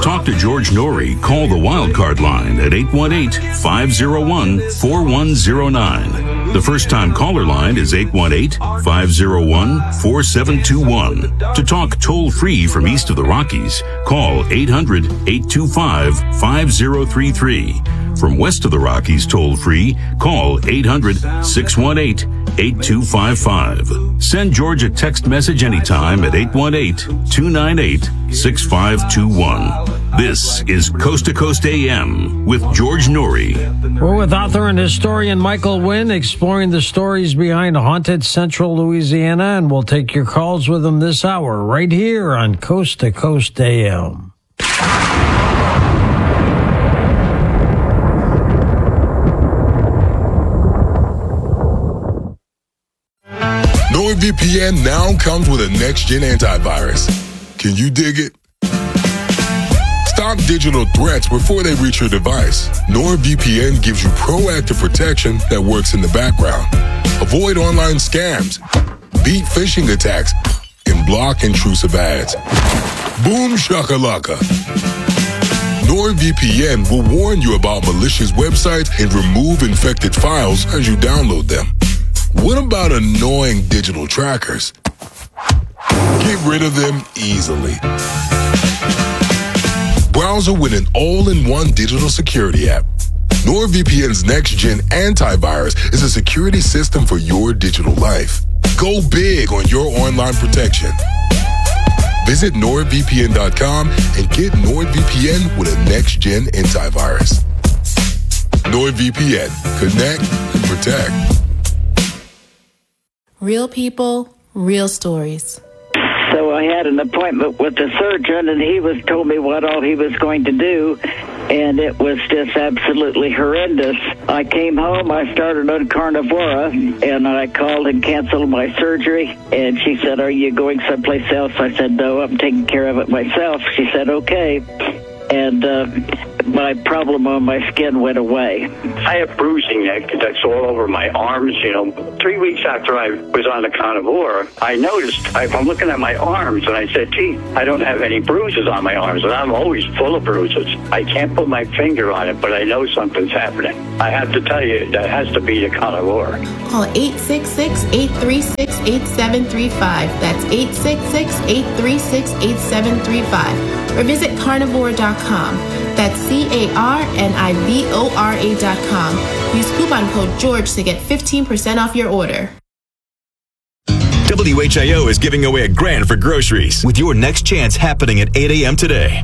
talk to George Norrie, call the Wildcard line at 818-501-4109. The first-time caller line is 818-501-4721. To talk toll-free from east of the Rockies, call 800-825-5033. From west of the Rockies toll-free, call 800-618-8255. Send George a text message anytime at 818-298-6521. This is Coast to Coast AM with George Norrie. We're with author and historian Michael Wynn, exploring the stories behind haunted Central Louisiana, and we'll take your calls with him this hour right here on Coast to Coast AM. NordVPN now comes with a next-gen antivirus. Can you dig it? Stop digital threats before they reach your device. NordVPN gives you proactive protection that works in the background. Avoid online scams, beat phishing attacks, and block intrusive ads. Boom shakalaka. NordVPN will warn you about malicious websites and remove infected files as you download them. What about annoying digital trackers? Get rid of them easily. Browser with an all-in-one digital security app. NordVPN's next-gen antivirus is a security system for your digital life. Go big on your online protection. Visit NordVPN.com and get NordVPN with a next-gen antivirus. NordVPN. Connect and protect. Real people, real stories. So I had an appointment with the surgeon, and he told me what all he was going to do, and it was just absolutely horrendous. I came home, I started on Carnivora, and I called and canceled my surgery, and she said, "Are you going someplace else?" I said, "No, I'm taking care of it myself." She said, "Okay." And my problem on my skin went away. I have bruising that's all over my arms. 3 weeks after I was on the Carnivora, I noticed, I'm looking at my arms, and I said, gee, I don't have any bruises on my arms, and I'm always full of bruises. I can't put my finger on it, but I know something's happening. I have to tell you, that has to be the Carnivora. Call 866-836-8735. That's 866-836-8735. Or visit carnivora.com. That's carnivora.com. Use coupon code George to get 15% off your order. WHIO is giving away $1,000 for groceries with your next chance happening at 8 a.m. today.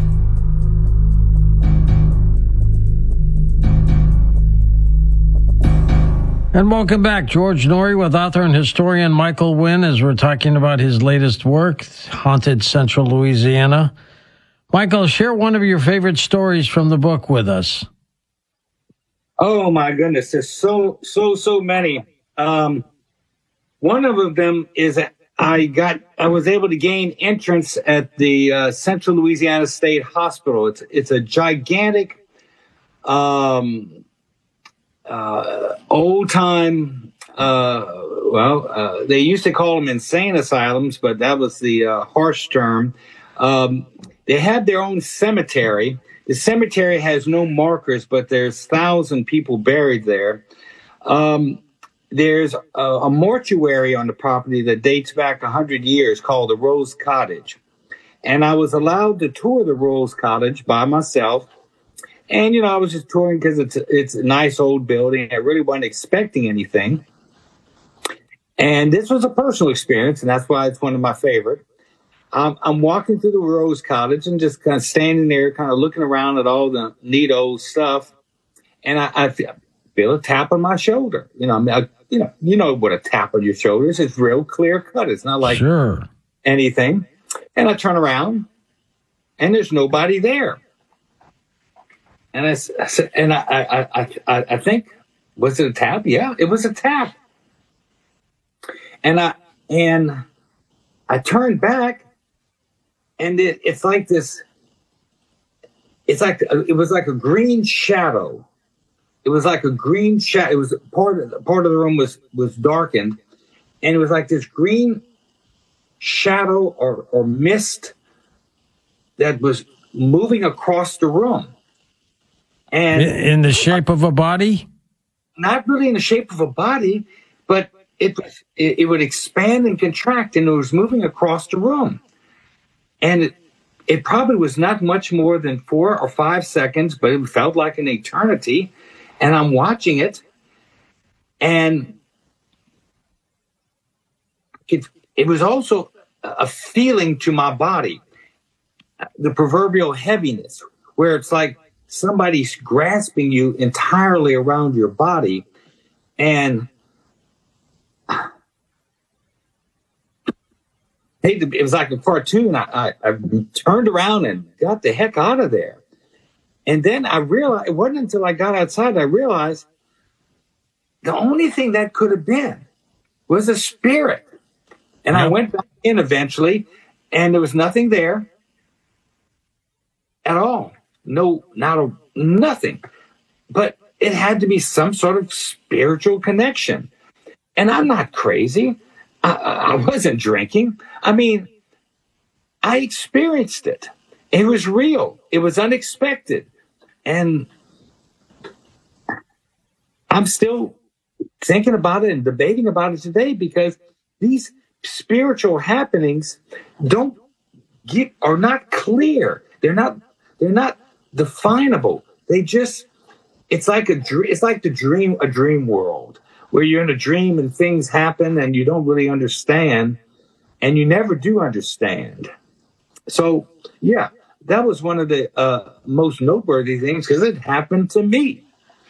And welcome back. George Norrie with author and historian Michael Wynn, as we're talking about his latest work, Haunted Central Louisiana. Michael, share one of your favorite stories from the book with us. Oh my goodness, there's so many. One of them is I was able to gain entrance at the Central Louisiana State Hospital. It's a gigantic, old time. They used to call them insane asylums, but that was the harsh term. They had their own cemetery. The cemetery has no markers, but there's 1,000 people buried there. There's a mortuary on the property that dates back 100 years called the Rose Cottage. And I was allowed to tour the Rose Cottage by myself. And, I was just touring because it's a nice old building. I really wasn't expecting anything. And this was a personal experience, and that's why it's one of my favorite. I'm walking through the Rose Cottage and just kind of standing there, kind of looking around at all the neat old stuff. And I feel a tap on my shoulder. You know what a tap on your shoulder is. It's real clear cut. It's not like anything. And I turn around and there's nobody there. And I think, was it a tap? Yeah, it was a tap. And I turned back. And it's like this. It was like a green shadow. It was like a green shadow. It was part of the room was darkened, and it was like this green shadow or mist that was moving across the room. And in the shape of a body? Not really in the shape of a body, but it would expand and contract, and it was moving across the room. And it probably was not much more than 4 or 5 seconds, but it felt like an eternity. And I'm watching it, and it was also a feeling to my body, the proverbial heaviness, where it's like somebody's grasping you entirely around your body. And it was like a cartoon. I turned around and got the heck out of there. And then I realized, it wasn't until I got outside I realized the only thing that could have been was a spirit. And I went back in eventually, and there was nothing there at all. Nothing. But it had to be some sort of spiritual connection. And I'm not crazy. I wasn't drinking. I mean, I experienced it. It was real. It was unexpected. And I'm still thinking about it and debating about it today, because these spiritual happenings are not clear. They're not definable. It's like a dream world where you're in a dream and things happen and you don't really understand, and you never do understand. So, yeah, that was one of the most noteworthy things, because it happened to me.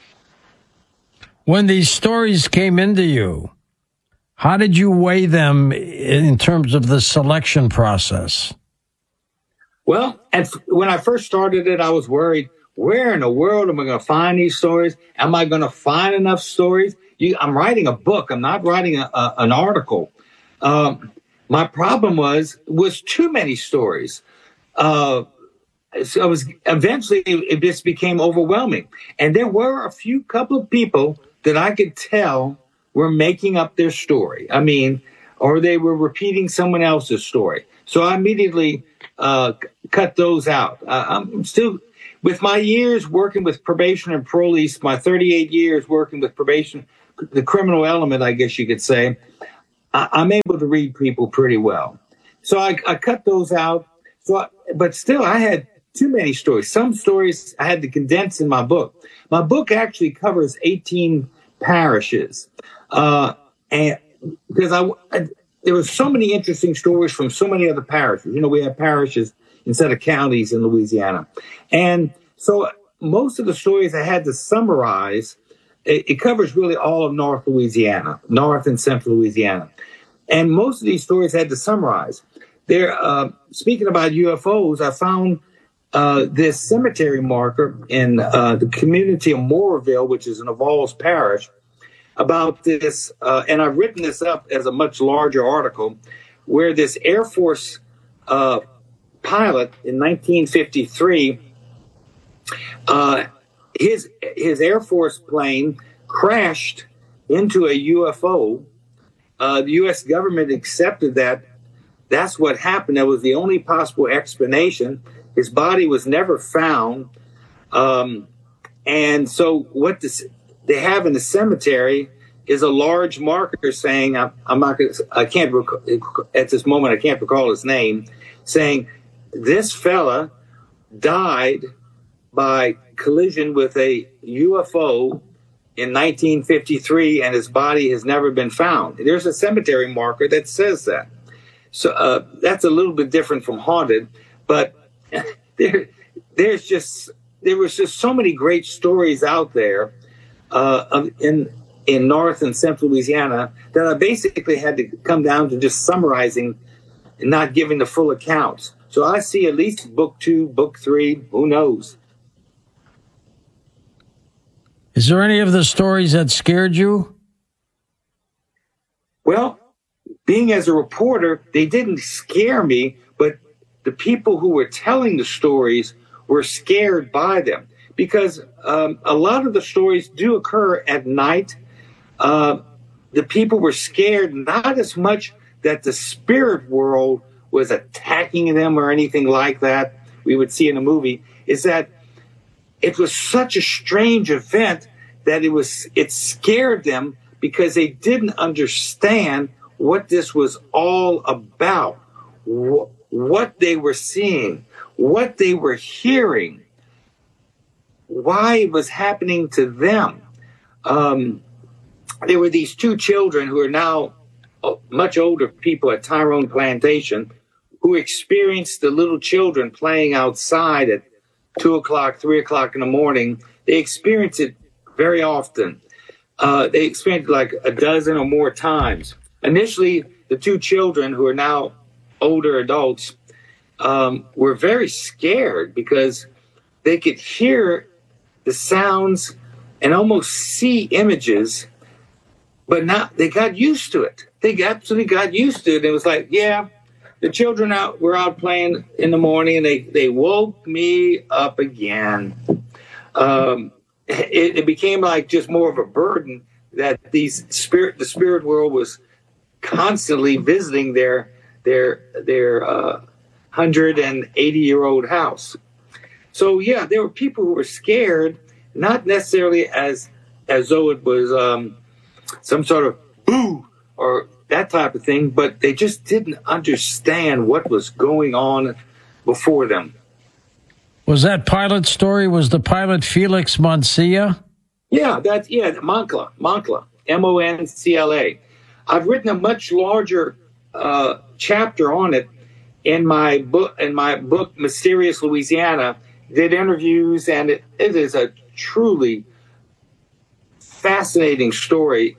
When these stories came into you, how did you weigh them in terms of the selection process? Well, when I first started it, I was worried, where in the world am I going to find these stories? Am I going to find enough stories? I'm writing a book. I'm not writing an article. My problem was too many stories. So eventually it just became overwhelming. And there were a couple of people that I could tell were making up their story. I mean, or they were repeating someone else's story. So I immediately cut those out. I'm still, with my years working with probation and parole, my 38 years working with probation, the criminal element, I guess you could say, I'm able to read people pretty well. So I cut those out. But still, I had too many stories. Some stories I had to condense in my book. My book actually covers 18 parishes. And because there were so many interesting stories from so many other parishes. You know, we have parishes instead of counties in Louisiana. And so most of the stories I had to summarize. It covers really all of North Louisiana, North and Central Louisiana. And most of these stories I had to summarize. Speaking about UFOs, I found this cemetery marker in the community of Mooresville, which is in Avals Parish, about this, and I've written this up as a much larger article, where this Air Force pilot in 1953, his Air Force plane crashed into a UFO. The U.S. government accepted that. That's what happened. That was the only possible explanation. His body was never found. And so what they have in the cemetery is a large marker saying, at this moment, I can't recall his name, saying this fella died by collision with a UFO in 1953, and his body has never been found. There's a cemetery marker that says that. So that's a little bit different from haunted, but there was just so many great stories out there in North and Central Louisiana that I basically had to come down to just summarizing and not giving the full accounts. So I see at least book 2, book 3, who knows? Is there any of the stories that scared you? Well, being as a reporter, they didn't scare me, but the people who were telling the stories were scared by them, because a lot of the stories do occur at night. The people were scared, not as much that the spirit world was attacking them or anything like that, we would see in a movie, is that it was such a strange event that it scared them because they didn't understand what this was all about, what they were seeing, what they were hearing, why it was happening to them. There were these two children who are now much older people at Tyrone Plantation who experienced the little children playing outside at 2 o'clock, 3 o'clock in the morning. They experienced it very often. They experienced it like a dozen or more times. Initially, the two children who are now older adults were very scared because they could hear the sounds and almost see images, but they got used to it. They absolutely got used to it. It was like, yeah, the children were out playing in the morning, and they woke me up again. It became like just more of a burden that the spirit world was constantly visiting their 180-year-old house. So yeah, there were people who were scared, not necessarily as though it was some sort of boo or that type of thing, but they just didn't understand what was going on before them. Was that pilot story? Was the pilot Felix Moncla? Yeah, Moncla, Moncla. I've written a much larger chapter on it in my book, Mysterious Louisiana. Did interviews, and it is a truly fascinating story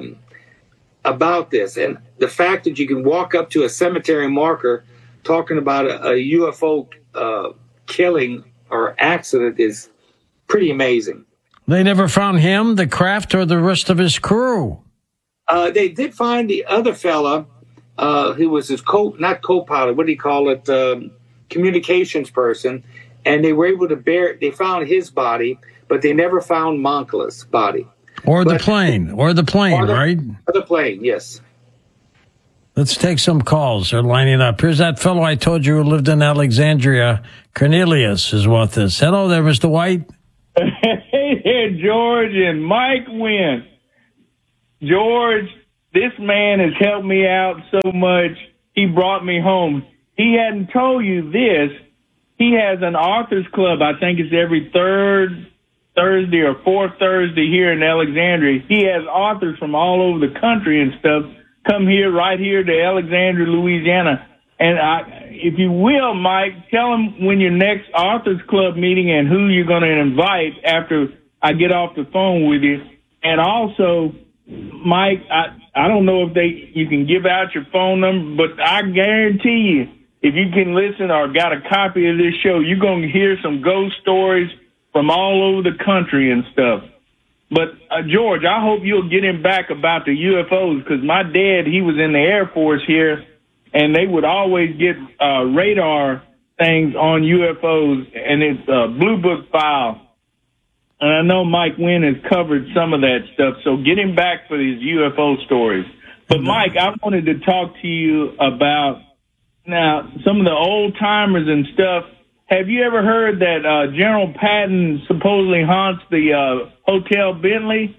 about this. And the fact that you can walk up to a cemetery marker talking about a UFO killing or accident is pretty amazing. They never found him, the craft, or the rest of his crew. They did find the other fella who was his not co-pilot, what do you call it, communications person, and they were able to they found his body, but they never found Moncla's body. Or the plane, right? Or the plane, yes. Let's take some calls. They're lining up. Here's that fellow I told you who lived in Alexandria. Cornelius is with us. Hello there, Mr. White. Hey there, George and Mike Wynn. George, this man has helped me out so much. He brought me home. He hadn't told you this. He has an authors club. I think it's every third Thursday or fourth Thursday here in Alexandria. He has authors from all over the country and stuff come here, right here to Alexandria, Louisiana. And if you will, Mike, tell him when your next authors club meeting and who you're going to invite after I get off the phone with you. And also, Mike, I don't know if you can give out your phone number, but I guarantee you, if you can listen or got a copy of this show, you're going to hear some ghost stories from all over the country and stuff. But, George, I hope you'll get him back about the UFOs, because my dad, he was in the Air Force here, and they would always get radar things on UFOs, and it's a Blue Book file. And I know Mike Wynn has covered some of that stuff, so get him back for these UFO stories. But, Mike, I wanted to talk to you about, now, some of the old-timers and stuff. Have you ever heard that General Patton supposedly haunts the Hotel Bentley?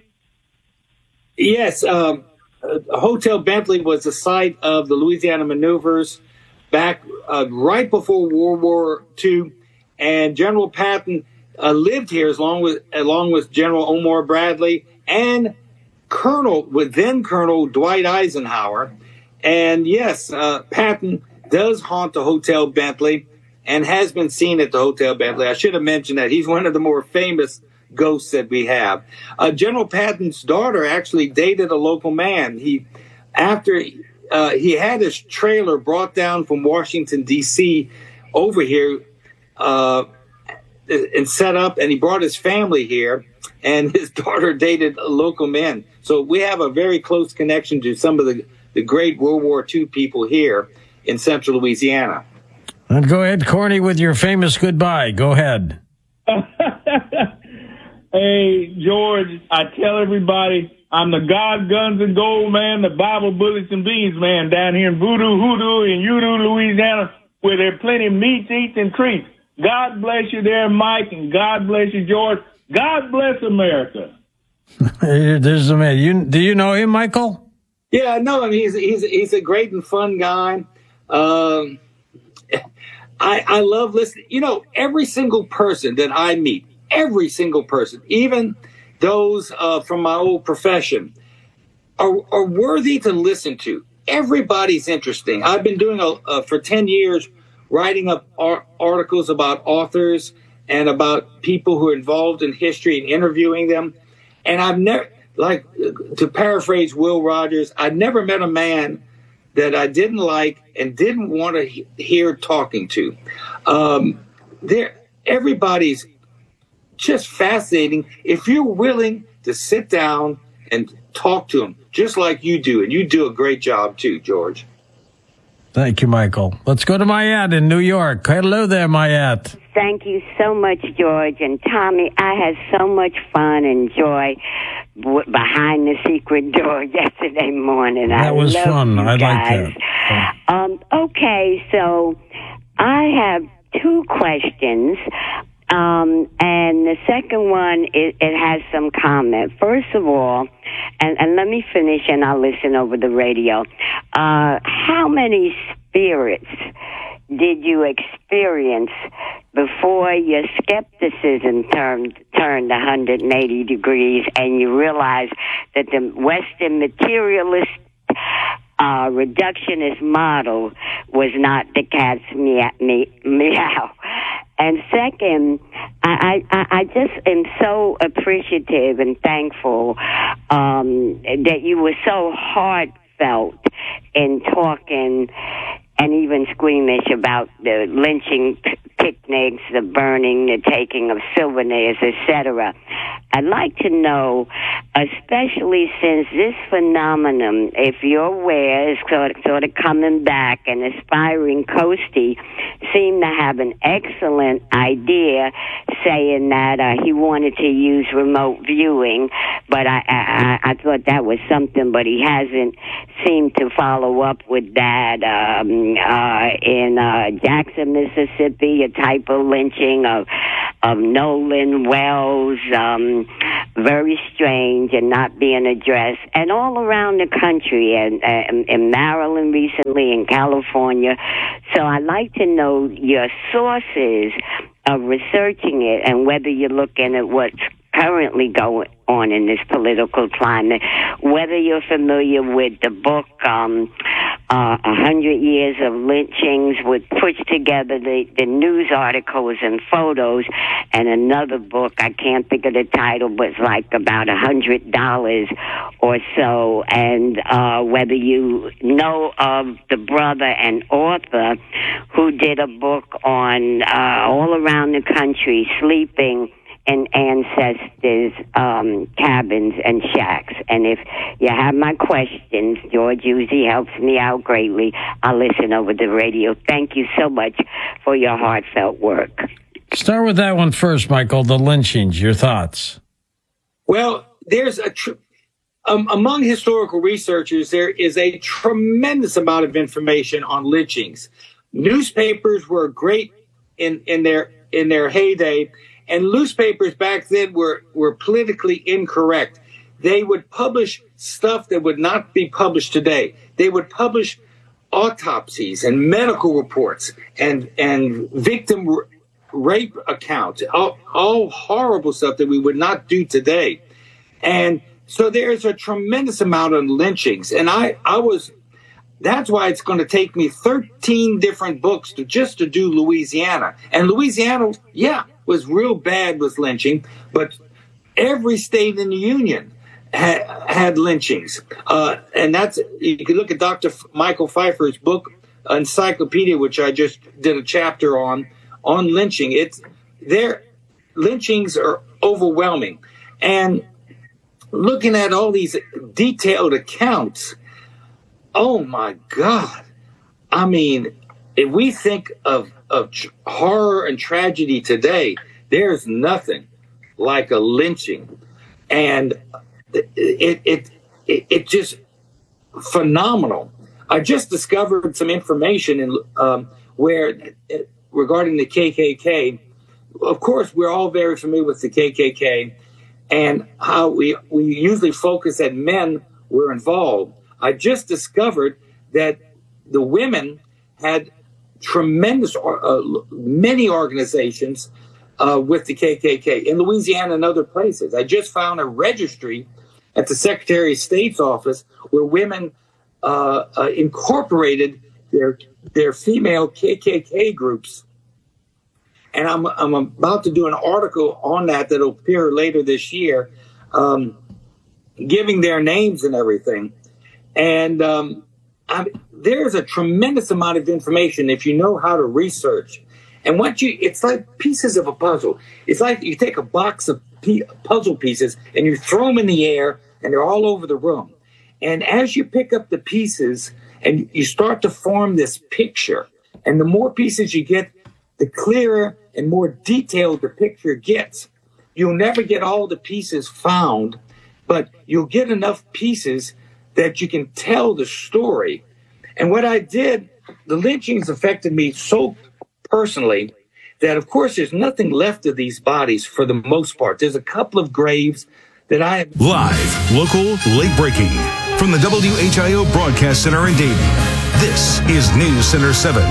Yes. Hotel Bentley was the site of the Louisiana maneuvers back right before World War II. And General Patton lived here along with General Omar Bradley and then Colonel Dwight Eisenhower. And yes, Patton does haunt the Hotel Bentley and has been seen at the Hotel Bentley. I should have mentioned that he's one of the more famous ghosts that we have. General Patton's daughter actually dated a local man. After he had his trailer brought down from Washington, D.C. over here and set up, and he brought his family here, and his daughter dated local men. So we have a very close connection to some of the great World War II people here in central Louisiana. And go ahead, Corny, with your famous goodbye. Go ahead. Hey, George, I tell everybody I'm the God, Guns, and Gold man, the Bible, Bullets, and Beans man down here in Voodoo, Hoodoo, and Udo, Louisiana, where there are plenty of meats, eats, and treats. God bless you there, Mike, and God bless you, George. God bless America. There's a man. Do you know him, Michael? Yeah, no, I mean, he's a great and fun guy. I love listening. You know, every single person that I meet, every single person, even those from my old profession, are worthy to listen to. Everybody's interesting. I've been doing for 10 years, writing up articles about authors and about people who are involved in history and interviewing them. And I've never, like, to paraphrase Will Rogers, I've never met a man that I didn't like and didn't want to hear talking to. Everybody's just fascinating if you're willing to sit down and talk to them, just like you do. And you do a great job, too, George. Thank you, Michael. Let's go to Mayat in New York. Hello there, Mayat. Thank you so much, George. And Tommy, I had so much fun and joy behind the secret door yesterday morning. That was fun. I like that. Okay, so I have two questions. And the second one, it has some comment. First of all, and let me finish and I'll listen over the radio. How many spirits did you experience before your skepticism turned 180 degrees and you realized that the Western materialist reductionist model was not the cat's meow? And second, I just am so appreciative and thankful that you were so heartfelt in talking and even squeamish about the lynching picnics, the burning, the taking of souvenirs, etc. I'd like to know, especially since this phenomenon, if you're aware, is sort of coming back, and aspiring Coastie seemed to have an excellent idea saying that he wanted to use remote viewing, but I thought that was something, but he hasn't seemed to follow up with that in Jackson, Mississippi, a type of lynching of Nolan Wells, very strange and not being addressed, and all around the country, and in Maryland recently, in California. So I'd like to know your sources of researching it and whether you're looking at what's currently going on in this political climate, whether you're familiar with the book 100 Years of Lynchings, would push together the news articles and photos, and another book, I can't think of the title, but it's like about $100 or so, and whether you know of the brother and author who did a book on all around the country sleeping in ancestors' cabins and shacks. And if you have my questions, George usually helps me out greatly. I'll listen over the radio. Thank you so much for your heartfelt work. Start with that one first, Michael, the lynchings. Your thoughts? Well, there's among historical researchers, there is a tremendous amount of information on lynchings. Newspapers were great in their heyday. And newspapers back then were politically incorrect. They would publish stuff that would not be published today. They would publish autopsies and medical reports and victim rape accounts, all horrible stuff that we would not do today. And so there's a tremendous amount of lynchings. And that's why it's going to take me 13 different books to do Louisiana. And Louisiana, was real bad with lynching, but every state in the Union had lynchings. And you can look at Dr. Michael Pfeiffer's book, Encyclopedia, which I just did a chapter on lynching. Lynchings are overwhelming. And looking at all these detailed accounts, oh my God. I mean, if we think of horror and tragedy today, there's nothing like a lynching. And it just phenomenal. I just discovered some information where regarding the KKK, of course, we're all very familiar with the KKK and how we usually focus that men were involved. I just discovered that the women had tremendous, many organizations with the KKK in Louisiana and other places. I just found a registry at the Secretary of State's office where women incorporated their female KKK groups. And I'm about to do an article on that'll appear later this year, giving their names and everything. And there's a tremendous amount of information if you know how to research. And it's like pieces of a puzzle. It's like you take a box of puzzle pieces and you throw them in the air and they're all over the room. And as you pick up the pieces and you start to form this picture, and the more pieces you get, the clearer and more detailed the picture gets. You'll never get all the pieces found, but you'll get enough pieces that you can tell the story. And what I did, the lynchings affected me so personally that, of course, there's nothing left of these bodies for the most part. There's a couple of graves that I have. Live, local, late breaking. From the WHIO Broadcast Center in Dayton, this is News Center 7.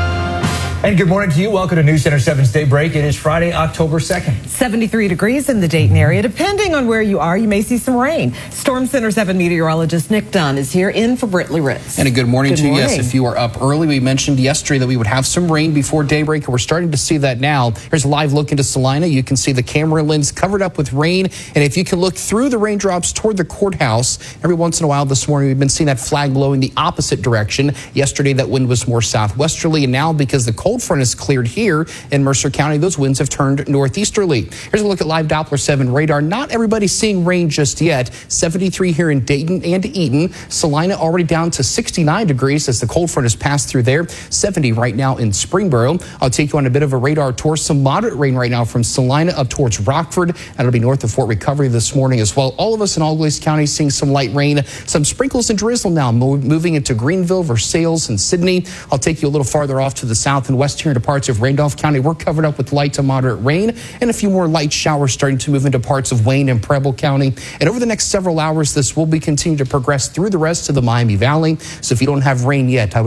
And good morning to you. Welcome to News Center 7's Daybreak. It is Friday, October 2nd. 73 degrees in the Dayton area. Depending on where you are, you may see some rain. Storm Center 7 meteorologist Nick Dunn is here in for Britley Ritz. And a good morning to you. Yes, if you are up early, we mentioned yesterday that we would have some rain before daybreak, and we're starting to see that now. Here's a live look into Salina. You can see the camera lens covered up with rain. And if you can look through the raindrops toward the courthouse, every once in a while this morning, we've been seeing that flag blowing the opposite direction. Yesterday, that wind was more southwesterly, and now because the cold front is cleared here in Mercer County, those winds have turned northeasterly. Here's a look at live Doppler 7 radar. Not everybody's seeing rain just yet. 73 here in Dayton and Eaton. Salina already down to 69 degrees as the cold front has passed through there. 70 right now in Springboro. I'll take you on a bit of a radar tour. Some moderate rain right now from Salina up towards Rockford. That'll be north of Fort Recovery this morning as well. All of us in Auglaize County seeing some light rain. Some sprinkles and drizzle now moving into Greenville, Versailles, and Sydney. I'll take you a little farther off to the south and west here into parts of Randolph County. We're covered up with light to moderate rain and a few more light showers starting to move into parts of Wayne and Preble County. And over the next several hours, this will be continuing to progress through the rest of the Miami Valley. So if you don't have rain yet, I would